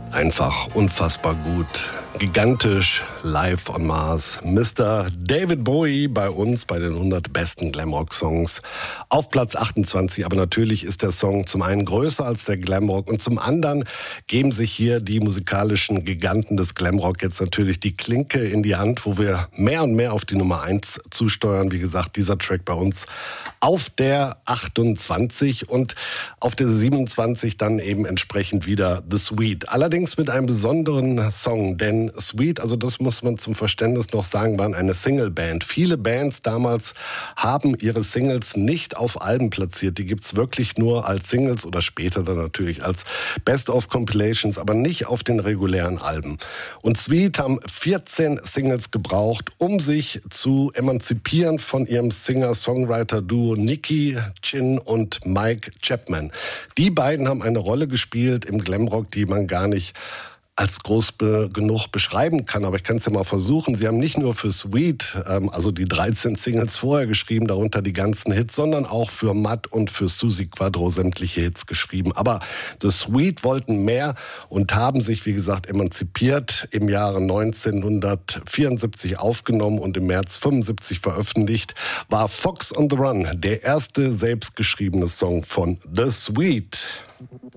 Einfach unfassbar gut. Gigantisch, live on Mars. Mr. David Bowie bei uns bei den 100 besten Glamrock-Songs auf Platz 28. Aber natürlich ist der Song zum einen größer als der Glamrock und zum anderen geben sich hier die musikalischen Giganten des Glamrock jetzt natürlich die Klinke in die Hand, wo wir mehr und mehr auf die Nummer 1 zusteuern. Wie gesagt, dieser Track bei uns auf der 28 und auf der 27 dann eben entsprechend wieder The Sweet. Allerdings mit einem besonderen Song, denn Sweet, also das muss man zum Verständnis noch sagen, waren eine Single-Band. Viele Bands damals haben ihre Singles nicht auf Alben platziert. Die gibt's wirklich nur als Singles oder später dann natürlich als Best-of-Compilations, aber nicht auf den regulären Alben. Und Sweet haben 14 Singles gebraucht, um sich zu emanzipieren von ihrem Singer-Songwriter-Duo Nicky Chinn und Mike Chapman. Die beiden haben eine Rolle gespielt im Glamrock, die man gar nicht als groß genug beschreiben kann, aber ich kann es ja mal versuchen. Sie haben nicht nur für Sweet, also die 13 Singles vorher geschrieben, darunter die ganzen Hits, sondern auch für Matt und für Suzi Quatro sämtliche Hits geschrieben. Aber The Sweet wollten mehr und haben sich, wie gesagt, emanzipiert, im Jahre 1974 aufgenommen und im März 75 veröffentlicht, war Fox on the Run der erste selbstgeschriebene Song von The Sweet.